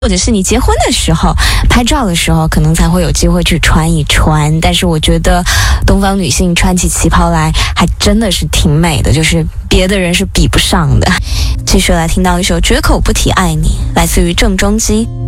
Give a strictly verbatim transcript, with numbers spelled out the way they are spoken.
或者是你结婚的时候拍照的时候可能才会有机会去穿一穿，但是我觉得东方女性穿起旗袍来还真的是挺美的，就是别的人是比不上的。继续来听到一首绝口不提爱你，来自于郑中基。